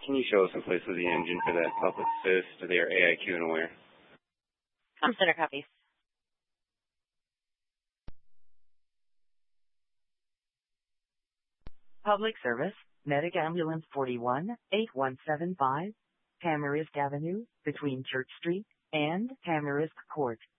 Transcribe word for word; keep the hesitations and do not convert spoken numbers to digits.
Can you show us a place with the engine for that public assist? They are A I Q and aware. Com Center copies. Public service, Medic Ambulance forty-one, eight one seven five, Tamarisk Avenue, between Church Street and Tamarisk Court.